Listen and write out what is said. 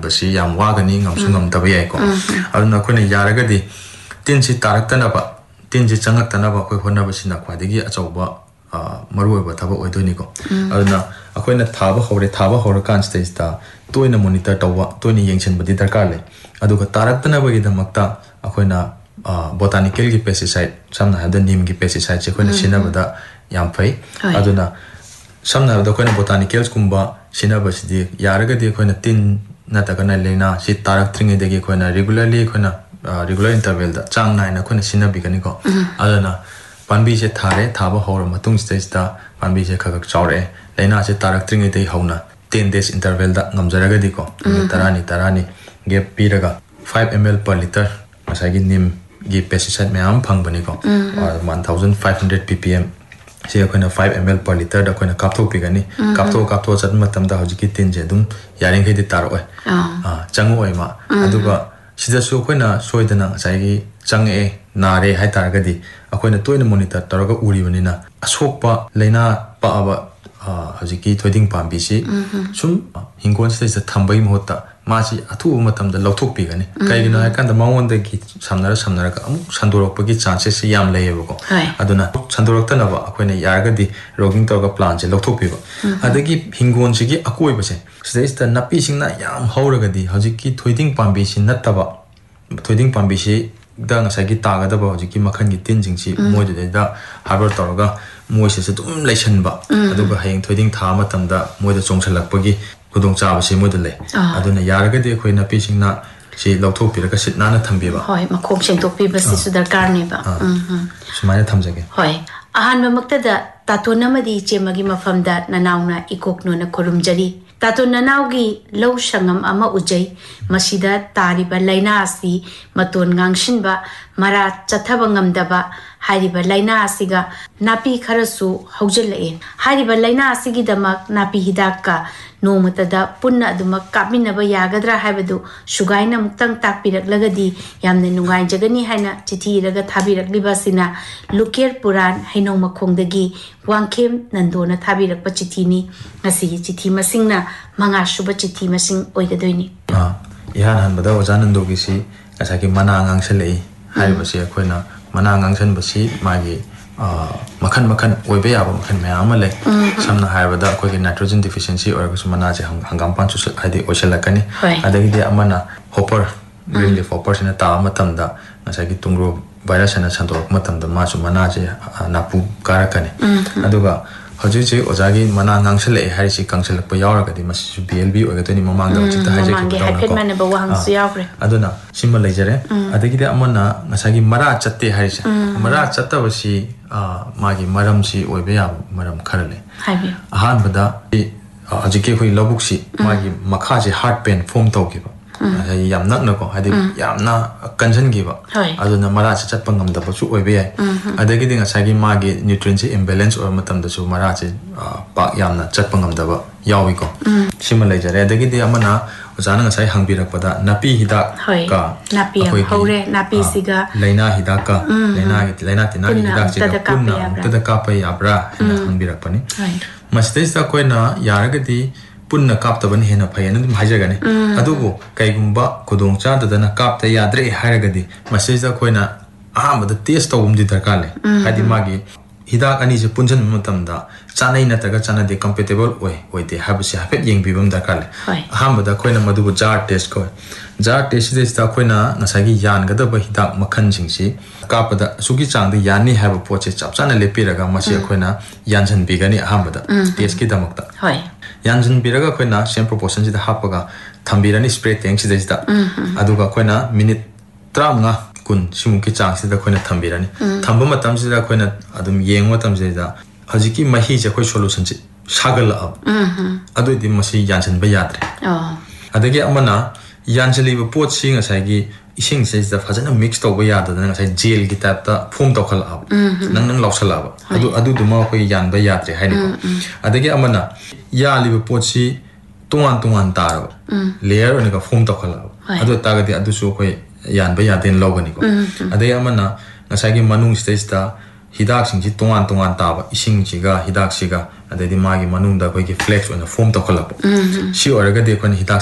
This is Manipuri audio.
ꯍꯟꯕꯁꯤ ꯌꯥꯝ ꯋꯥꯒꯅꯤ ꯉꯝꯁꯨ ꯉꯝꯗꯕ ꯌꯥꯏꯀꯣ ꯑꯗꯨꯅ ꯑꯩꯈꯣꯏꯅ ꯌꯥꯔꯒꯗꯤ ꯇꯤꯟꯁꯤ ꯇꯥꯔꯛꯇꯅꯕ ꯇꯤꯟꯁꯤ ꯆꯪꯉꯛꯇꯅꯕ ꯑꯩꯈꯣꯏ ꯍꯣꯠꯅꯕꯁꯤꯅ ꯈ꯭ꯋꯥꯏꯗꯒꯤ ꯑꯆꯧꯕ ꯃꯔꯨꯑꯣꯏꯕ ꯊꯕꯛ ꯑꯣꯏꯗꯣꯏꯅꯤꯀꯣ ꯑꯗꯨꯅ ꯑꯩꯈꯣꯏꯅ ꯊꯥꯕ ꯍꯧꯔꯀꯥꯟꯁꯤꯗꯩꯁꯤꯗ ꯇꯣꯏꯅ ꯃꯣꯅꯤꯇꯔ ꯇꯧꯕ ꯇꯣꯏꯅ ꯌꯦꯡꯁꯤꯟꯕꯗꯤ ꯗꯔꯀꯥꯔ ꯂꯩ ꯑꯗꯨꯒ ꯇꯥꯔꯛꯇꯅꯕꯒꯤꯗꯃꯛꯇ ꯑꯩꯈꯣꯏꯅ ꯕꯣꯇꯥꯅꯤꯀꯦꯜꯒꯤ ꯄꯦꯁꯇꯤꯁꯥꯏꯠ ꯁꯝꯅ ꯍꯥꯏꯔꯕꯗ ꯅꯤꯝꯒꯤ ꯄꯦꯁꯇꯤꯁꯥꯏꯠꯁꯦ ꯑꯩꯈꯣꯏꯅ ꯁꯤꯖꯤꯟꯅꯕꯗ ꯌꯥꯝ ꯐꯩ ꯑꯗꯨꯅ ꯁꯝꯅ ꯍꯥꯏꯔꯕꯗ ꯑꯩꯈꯣꯏꯅ ꯕꯣꯇꯥꯅꯤꯀꯦꯜꯁꯀꯨꯝꯕ ꯁꯤꯖꯤꯟꯅꯕꯁꯤꯗꯤ ꯌꯥꯔꯒꯗꯤ ꯑꯩꯈꯣꯏꯅ ꯇꯤꯟ ꯅꯠꯇ꯭ꯔꯒꯅ ꯂꯩꯅꯥ ꯁꯤ ꯇꯥꯔꯛꯇ꯭ꯔꯤꯉꯩꯗꯒꯤ ꯑꯩꯈꯣꯏꯅ ꯔꯤꯒꯨꯂꯔꯂꯤ ꯑꯩꯈꯣꯏꯅ ꯔꯤꯒꯨꯂꯔ ꯏꯟꯇꯔꯚꯦꯜꯗ ꯆꯥꯡ ꯅꯥꯏꯅ ꯑꯩꯈꯣꯏꯅ ꯁꯤꯖꯤꯟꯅꯕꯤꯒꯅꯤꯀꯣ ꯑꯗꯨꯅ ꯄꯥꯝꯕꯤꯁꯦ ꯊꯥꯕ ꯍꯧꯔ ꯃꯇꯨꯡꯁꯤꯗꯩꯁꯤꯗ ꯄꯥꯝꯕꯤꯁꯦ ꯈꯔ ꯆꯥꯎꯔꯛꯑꯦ ꯂꯩꯅꯥꯁꯦ ꯇꯥꯔꯛꯇ꯭ꯔꯤꯉꯩꯗꯒꯤ ꯍꯧꯅ 10 days ꯏꯟꯇꯔꯚꯦꯜꯗ ꯉꯝꯖꯔꯒꯗꯤꯀꯣ ꯅꯨꯃꯤꯠ 10 ꯒꯦꯞ ꯄꯤꯔꯒ 5 ml per liter ꯉꯁꯥꯏꯒꯤ ꯅꯤꯝꯒꯤ ꯄꯦꯁꯇꯤꯁꯥꯏꯠ ꯃꯌꯥꯝ ꯐꯪꯕꯅꯤꯀꯣ 1500 ppm ꯁꯤ ꯑꯩꯈꯣꯏꯅ 5 ml per liter ꯗ ꯑꯩꯈꯣꯏꯅ ꯀꯥꯞꯊꯣꯛꯄꯤꯒꯅꯤ ꯀꯥꯞꯊꯣꯛꯑ ꯆꯠꯄ ꯃꯇꯝꯗ ꯍꯧꯖꯤꯛꯀꯤ ꯇꯤꯟꯁꯦ ꯑꯗꯨꯝ ꯌꯥꯔꯤꯈꯩꯗꯤ ꯇꯥꯔꯛꯑꯣꯏ ꯆꯪꯉꯛꯑꯣꯏ ꯃꯥ ꯑꯗꯨꯒ ꯁꯤꯗꯁꯨ ꯑꯩꯈꯣꯏꯅ ꯁꯣꯏꯗꯅ ꯉꯁꯥꯏꯒꯤ ꯆꯪꯉꯛꯑꯦ ꯅꯥꯔꯦ ꯍꯥꯏꯇꯥꯔꯒꯗꯤ ꯑꯩꯈꯣꯏꯅ ꯇꯣꯏꯅ ꯃꯣꯅꯤꯇꯔ ꯇꯧꯔꯒ ꯎꯔꯤꯕꯅꯤꯅ ꯑꯁꯣꯛꯄ ꯂꯩꯅꯥ ꯄꯛꯑꯕ ꯍꯧꯖꯤꯛꯀꯤ ꯊꯣꯏꯗꯤꯡ ꯄꯥꯝꯕꯤꯁꯤ ꯁꯨꯝ ꯍꯤꯡꯒꯣꯜꯁꯤꯗꯩꯁꯤꯗ ꯊꯝꯕꯒꯤ ꯃꯍꯨꯠꯇ ꯃꯥꯁꯤ ꯑꯊꯨꯕ ꯃꯇꯝꯗ ꯂꯧꯊꯣꯛꯄꯤꯒꯅꯤ ꯀꯩꯒꯤꯅꯣ ꯍꯥꯏꯔꯀꯥꯟꯗ ꯃꯉꯣꯟꯗꯒꯤ ꯁꯝꯅꯔꯒ ꯑꯃꯨꯛ ꯁꯟꯗꯣꯔꯛꯄꯒꯤ ꯆꯥꯟꯁꯦꯁꯁꯤ ꯌꯥꯝ ꯂꯩꯌꯦꯕꯀꯣ ꯑꯗꯨꯅ ꯁꯟꯗꯣꯔꯛꯇꯅꯕ ꯑꯩꯈꯣꯏꯅ ꯌꯥꯔꯒꯗꯤ ꯔꯣꯒꯤꯡ ꯇꯧꯔꯒ ꯄ꯭ꯂꯥꯟꯁꯦ ꯂꯧꯊꯣꯛꯄꯤꯕ ꯑꯗꯒꯤ ꯍꯤꯡꯒꯣꯜꯁꯤꯒꯤ ꯑꯀꯣꯏꯕꯁꯦ ꯁꯤꯗꯩꯁꯤꯗ ꯅꯥꯄꯤꯁꯤꯡꯅ ꯌꯥꯝ ꯍꯧꯔꯒꯗꯤ ꯍꯧꯖꯤꯛꯀꯤ ꯊꯣꯏꯗꯤꯡ ꯄꯥꯝꯕꯤꯁꯤ ꯅꯠꯇꯕ ꯊꯣꯏꯗꯤꯡ ꯄꯥꯝꯕꯤꯁꯤꯗ ꯉꯁꯥꯏꯒꯤ ꯇꯥꯒꯗꯕ ꯍꯧꯖꯤꯛꯀꯤ ꯃꯈꯜꯒꯤ ꯇꯤꯟꯁꯤꯡꯁꯤ ꯃꯣꯏꯗꯨꯗꯩꯗ ꯍꯥꯔꯕꯔ ꯇꯧꯔꯒ ꯃꯣꯏꯁꯤꯁꯨ ꯑꯗꯨꯝ ꯂꯩꯁꯟꯕ ꯑꯗꯨꯒ ꯍꯌꯦꯡ ꯊꯣꯏꯗꯤꯡ ꯊꯥꯕ ꯃꯇꯝꯗ ꯃꯣꯏꯗ ꯆꯣꯡꯁꯜꯂꯛꯄꯒꯤ ꯈꯨꯗꯣꯡꯆꯥꯕꯁꯤ ꯃꯣꯏꯗ ꯂꯩ ꯑꯗꯨꯅ ꯌꯥꯔꯒꯗꯤ ꯑꯩꯈꯣꯏ ꯅꯥꯄꯤꯁꯤꯡꯅ ꯁꯤ ꯂꯧꯊꯣꯛꯄꯤꯔꯒ ꯁꯤꯠ ꯅꯥꯟꯅ ꯊꯝꯕꯤꯕ ꯍꯣꯏ ꯃꯈꯣꯡ ꯁꯦꯡꯗꯣꯛꯄꯤꯕꯁꯤꯁꯨ ꯗꯔꯀꯥꯔꯅꯦꯕ ꯁꯨꯃꯥꯏꯅ ꯊꯝꯖꯒꯦ ꯍꯣꯏ ꯑꯍꯥꯟꯕꯃꯛꯇꯗ ꯇꯥꯇꯣꯟ ꯑꯃꯗꯤ ꯏꯆꯦꯃꯒꯤ ꯃꯐꯝꯗ ꯅꯅꯥꯎꯅ ꯏꯀꯣꯛꯅꯣꯅ ꯈꯨꯔꯨꯝꯖꯔꯤ ꯇꯥꯇꯣꯟ ꯅꯅꯥꯎꯒꯤ ꯂꯧ ꯁꯪꯉꯝ ꯑꯃ ꯎꯖꯩ ꯃꯁꯤꯗ ꯇꯥꯔꯤꯕ ꯂꯩꯅꯥ ꯑꯁꯤ ꯃꯇꯣꯟ ꯉꯥꯡꯁꯤꯟꯕ ꯃꯔꯥ ꯆꯠꯊꯕ ꯉꯝꯗꯕ ꯍꯥꯏꯔꯤꯕ ꯂꯩꯅꯥ ꯑꯁꯤꯒ ꯅꯥꯄꯤ ꯈꯔꯁꯨ ꯍꯧꯖꯤꯜꯂꯛꯑꯦ ꯍꯥꯏꯔꯤꯕ ꯂꯩꯅꯥ ꯑꯁꯤꯒꯤꯗꯃꯛ ꯅꯥꯄꯤ ꯍꯤꯗꯥꯛꯀ ꯅꯣꯡꯃꯇꯗ ꯄꯨꯟꯅ ꯑꯗꯨꯃꯛ ꯀꯥꯞꯃꯤꯟꯅꯕ ꯌꯥꯒꯗ꯭ꯔꯥ ꯍꯥꯏꯕꯗꯨ ꯁꯨꯒꯥꯏꯅ ꯑꯃꯨꯛꯇꯪ ꯇꯥꯛꯄꯤꯔꯛꯂꯒꯗꯤ ꯌꯥꯝꯅ ꯅꯨꯡꯉꯥꯏꯖꯒꯅꯤ ꯍꯥꯏꯅ ꯆꯤꯊꯤ ꯏꯔꯒ ꯊꯥꯕꯤꯔꯛꯂꯤꯕ ꯑꯁꯤꯅ ꯂꯨꯀꯦꯔ ꯄꯨꯔꯥꯟ ꯍꯩꯅꯧ ꯃꯈꯣꯡꯗꯒꯤ ꯋꯥꯡꯈꯦꯝ ꯅꯟꯗꯣꯅ ꯊꯥꯕꯤꯔꯛꯄ ꯆꯤꯊꯤꯅꯤ ꯉꯁꯤꯒꯤ ꯆꯤꯊꯤ ꯃꯁꯤꯡꯅ 5 ꯁꯨꯕ ꯆꯤꯊꯤ ꯃꯁꯤꯡ ꯑꯣꯏꯒꯗꯣꯏꯅꯤ ꯏꯍꯥꯟ ꯍꯥꯟꯕꯗ ꯑꯣꯖꯥ ꯅꯟꯗꯣꯒꯤꯁꯤ ꯉꯁꯥꯏꯒꯤ ꯃꯅꯥ ꯉꯥꯡꯁꯜꯂꯛꯏ ꯍꯥꯏꯔꯤꯕꯁꯤ ꯑꯩꯈꯣꯏꯅ ꯃꯅꯥ ꯉꯥꯡꯁꯟꯕꯁꯤ ꯃꯥꯒꯤ ꯃꯈꯟ ꯑꯣꯏꯕ ꯌꯥꯕ ꯃꯈꯟ ꯃꯌꯥꯝ ꯑꯃ ꯂꯩ ꯁꯝꯅ ꯍꯥꯏꯔꯕꯗ ꯑꯩꯈꯣꯏꯒꯤ ꯅꯥꯏꯇ꯭ꯔꯣꯖꯦꯟ ꯗꯤꯐꯤꯁꯤꯌꯦꯟꯁꯤ ꯑꯣꯏꯔꯒꯁꯨ ꯃꯅꯥꯁꯦ ꯍꯪꯒꯥꯝꯄꯥꯟꯁꯨ ꯍꯥꯏꯗꯤ ꯑꯣꯏꯁꯜꯂꯛꯀꯅꯤ ꯑꯗꯒꯤꯗꯤ ꯑꯃꯅ ꯍꯣꯄꯔ ꯒ꯭ꯔꯤꯟ ꯂꯤꯐ ꯍꯣꯄꯔꯁꯤꯅ ꯇꯥꯕ ꯃꯇꯝꯗ ꯉꯁꯥꯏꯒꯤ ꯇꯨꯡꯒ꯭ꯔꯣ ꯚꯥꯏꯔꯁꯅ ꯁꯟꯗꯣꯔꯛꯄ ꯃꯇꯝꯗ ꯃꯥꯁꯨ ꯃꯅꯥꯁꯦ ꯅꯥꯄꯨ ꯀꯥꯔꯛꯀꯅꯤ ꯑꯗꯨꯒ ꯍꯧꯖꯤꯛ ꯑꯣꯖꯥꯒꯤ ꯃꯅꯥ ꯉꯥꯡꯁꯜꯂꯛꯑꯦ ꯍꯥꯏꯔꯤꯁꯤ ꯀꯪꯁꯜꯂꯛꯄ ꯌꯥꯎꯔꯒꯗꯤ ꯃꯁꯤꯁꯨ BLB ꯑꯣꯏꯒꯗꯣꯏꯅꯤ ꯃꯃꯥꯡꯗ ꯍꯧꯖꯤꯛꯇ ꯍꯥꯏꯖꯈꯤꯕꯗꯧꯅꯀꯣ ꯑꯗꯨꯅ ꯁꯤꯃ ꯂꯩꯖꯔꯦ ꯑꯗꯒꯤꯗꯤ ꯑꯃꯅ ꯉꯁꯥꯏꯒꯤ ꯃꯔꯥ ꯆꯠꯇꯦ ꯍꯥꯏꯔꯤꯁꯦ ꯃꯔꯥ ꯆꯠꯇꯕꯁꯤ ꯃꯥꯒꯤ ꯃꯔꯝꯁꯤ ꯑꯣꯏꯕ ꯌꯥꯕ ꯃꯔꯝ ꯈꯔ ꯂꯩ ꯑꯍꯥꯟꯕꯗ ꯍꯧꯖꯤꯛꯀꯤ ꯑꯩꯈꯣꯏ ꯂꯧꯕꯨꯛꯁꯤ ꯃꯥꯒꯤ ꯃꯈꯥꯁꯦ ꯍꯥꯔꯠ ꯄꯦꯟ ꯐꯣꯝ ꯇꯧꯈꯤꯕ ꯌꯥꯝ ꯅꯛꯅꯀꯣ ꯍꯥꯏꯗꯤ ꯌꯥꯝꯅ ꯀꯟꯁꯤꯟꯈꯤꯕ ꯑꯗꯨꯅ ꯃꯔꯥꯁꯦ ꯆꯠꯄ ꯉꯝꯗꯕꯁꯨ ꯑꯣꯏꯕ ꯌꯥꯏ ꯑꯗꯒꯤꯗꯤ ꯉꯁꯥꯏꯒꯤ ꯃꯥꯒꯤ ꯅ꯭ꯌꯨꯇ꯭ꯔꯤꯟꯁꯦ ꯏꯝꯕꯦꯂꯦꯟꯁ ꯑꯣꯏꯕ ꯃꯇꯝꯗꯁꯨ ꯃꯔꯥꯁꯦ ꯄꯥꯛ ꯌꯥꯝꯅ ꯆꯠꯄ ꯉꯝꯗꯕ ꯌꯥꯎꯏꯀꯣ ꯁꯤꯃ ꯂꯩꯖꯔꯦ ꯑꯗꯒꯤꯗꯤ ꯑꯃꯅ ꯑꯣꯖꯥꯅ ꯉꯁꯥꯏ ꯍꯪꯕꯤꯔꯛꯄꯗ ꯅꯥꯄꯤ ꯍꯤꯗꯥꯛꯀ ꯑꯩꯈꯣꯏꯒꯤ ꯂꯩꯅꯥ ꯍꯤꯗꯥꯛꯀ ꯂꯩꯅꯥ ꯇꯤꯟꯅꯥꯒꯤ ꯍꯤꯗꯥꯛꯁꯤꯒ ꯄꯨꯟꯅ ꯑꯃꯨꯛꯇꯗ ꯀꯥꯞꯄ ꯌꯥꯕ꯭ꯔꯥ ꯍꯥꯏꯅ ꯍꯪꯕꯤꯔꯛꯄꯅꯤ ꯃꯁꯤꯗꯩꯁꯤꯗ ꯑꯩꯈꯣꯏꯅ ꯌꯥꯔꯒꯗꯤ ꯄꯨꯟꯅ ꯀꯥꯞꯇꯕꯅ ꯍꯦꯟꯅ ꯐꯩꯌꯦꯅ ꯑꯗꯨꯝ ꯍꯥꯏꯖꯒꯅꯤ ꯑꯗꯨꯕꯨ ꯀꯩꯒꯨꯝꯕ ꯈꯨꯗꯣꯡꯆꯥꯗꯗꯅ ꯀꯥꯞꯇ ꯌꯥꯗ꯭ꯔꯦ ꯍꯥꯏꯔꯒꯗꯤ ꯃꯁꯤꯗ ꯑꯩꯈꯣꯏꯅ ꯑꯍꯥꯟꯕꯗ ꯇꯦꯁ ꯇꯧꯕ ꯑꯃꯗꯤ ꯗꯔꯀꯥꯔ ꯂꯩ ꯍꯥꯏꯗꯤ ꯃꯥꯒꯤ ꯍꯤꯗꯥꯛ ꯑꯅꯤꯁꯦ ꯄꯨꯟꯁꯤꯟꯕ ꯃꯇꯝꯗ ꯆꯥꯅꯩ ꯅꯠꯇ꯭ꯔꯒ ꯆꯥꯅꯗꯦ ꯀꯝꯄꯦꯇꯦꯕꯜ ꯑꯣꯏꯗꯦ ꯍꯥꯏꯕꯁꯤ ꯍꯥꯏꯐꯦꯠ ꯌꯦꯡꯕꯤꯕ ꯑꯃ ꯗꯔꯀꯥꯔ ꯂꯩ ꯑꯍꯥꯟꯕꯗ ꯑꯩꯈꯣꯏꯅ ꯃꯗꯨꯕꯨ ꯖꯥꯔ ꯇꯦꯁ ꯀꯧꯏ ꯖꯥꯔ ꯇꯦꯁꯁꯤꯗꯩꯁꯤꯗ ꯑꯩꯈꯣꯏꯅ ꯉꯁꯥꯏꯒꯤ ꯌꯥꯟꯒꯗꯕ ꯍꯤꯗꯥꯛ ꯃꯈꯜꯁꯤꯡꯁꯤ ꯀꯥꯞꯄꯗ ꯑꯁꯨꯛꯀꯤ ꯆꯥꯡꯗ ꯌꯥꯅꯤ ꯍꯥꯏꯕ ꯄꯣꯠꯁꯦ ꯆꯞ ꯆꯥꯅ ꯂꯦꯞꯄꯤꯔꯒ ꯃꯁꯤ ꯑꯩꯈꯣꯏꯅ ꯌꯥꯟꯁꯤꯟꯕꯤꯒꯅꯤ ꯑꯍꯥꯟꯕꯗ ꯇꯦꯁꯀꯤꯗꯃꯛꯇ ꯌꯥꯟꯁꯤꯟꯕꯤꯔꯒ ꯑꯩꯈꯣꯏꯅ ꯁꯦꯝ ꯄ꯭ꯔꯣꯄꯣꯔꯁꯟꯁꯤꯗ ꯍꯥꯞꯄꯒ ꯊꯝꯕꯤꯔꯅꯤ ꯁ꯭ꯄ꯭ꯔꯦ ꯇꯦꯡꯁꯤꯗꯩꯁꯤꯗ ꯑꯗꯨꯒ ꯑꯩꯈꯣꯏꯅ ꯃꯤꯅꯤꯠ 35 ꯁꯤꯃꯨꯛꯀꯤ ꯆꯥꯡꯁꯤꯗ ꯑꯩꯈꯣꯏꯅ ꯊꯝꯕꯤꯔꯅꯤ ꯊꯝꯕ ꯃꯇꯝꯁꯤꯗ ꯑꯩꯈꯣꯏꯅ ꯑꯗꯨꯝ ꯌꯦꯡꯕ ꯃꯇꯝꯁꯤꯗ ꯍꯧꯖꯤꯛꯀꯤ ꯃꯍꯤꯁꯦ ꯑꯩꯈꯣꯏ ꯁꯣꯂꯨꯁꯟꯁꯤ ꯁꯥꯒꯠꯂꯛꯑꯕ ꯑꯗꯨꯏꯗꯤ ꯃꯁꯤ ꯌꯥꯟꯁꯤꯟꯕ ꯌꯥꯗ꯭ꯔꯦ ꯑꯗꯒꯤ ꯑꯃꯅ ꯌꯥꯟꯁꯤꯜꯂꯤꯕ ꯄꯣꯠꯁꯤ ꯉꯁꯥꯏꯒꯤ ꯏꯁꯤꯡꯁꯤꯗ ꯐꯖꯅ ꯃꯤꯛꯁ ꯇꯧꯕ ꯌꯥꯗꯗꯅ ꯉꯁꯥꯏ ꯖꯦꯜꯒꯤ ꯇꯥꯏꯞꯇ ꯐꯣꯝ ꯇꯧꯈꯠꯂꯛꯑꯕ ꯅꯪ ꯂꯥꯎꯁꯜꯂꯛꯑꯕ ꯑꯗꯨꯗꯨꯃ ꯑꯩꯈꯣꯏ ꯌꯥꯟꯕ ꯌꯥꯗ꯭ꯔꯦ ꯍꯥꯏꯅꯀꯣ ꯑꯗꯒꯤ ꯑꯃꯅ ꯌꯥꯜꯂꯤꯕ ꯄꯣꯠꯁꯤ ꯇꯣꯉꯥꯟ ꯇꯥꯔꯕ ꯂꯦꯌꯔ ꯑꯣꯏꯅꯒ ꯐꯣꯝ ꯇꯧꯈꯠꯂꯛꯑꯕ ꯑꯗꯨ ꯑꯣꯏꯇꯥꯔꯒꯗꯤ ꯑꯗꯨꯁꯨ ꯑꯩꯈꯣꯏ ꯌꯥꯟꯕ ꯌꯥꯗꯦꯅ ꯂꯧꯒꯅꯤꯀோ ꯑꯗꯒꯤ ꯑꯃꯅ ꯉꯁꯥꯏꯒꯤ ꯃꯅꯨꯡꯁꯤꯗꯩꯁꯤꯗ ꯍꯤꯗꯥꯛꯁꯤꯡꯁꯤ ꯇꯣꯉꯥꯟ ꯇꯥꯕ ꯏꯁꯤꯡꯁꯤꯒ ꯍꯤꯗꯥꯛꯁꯤꯒ ꯑꯗꯩꯗꯤ ꯃꯥꯒꯤ ꯃꯅꯨꯡꯗ ꯑꯩꯈꯣꯏꯒꯤ ꯐ꯭ꯂꯦꯛꯁ ꯑꯣꯏꯅ ꯐꯣꯝ ꯇꯧꯈꯠꯂꯛꯄ ꯁꯤ ꯑꯣꯏꯔꯒꯗꯤ ꯑꯩꯈꯣꯏꯅ ꯍꯤꯗꯥꯛ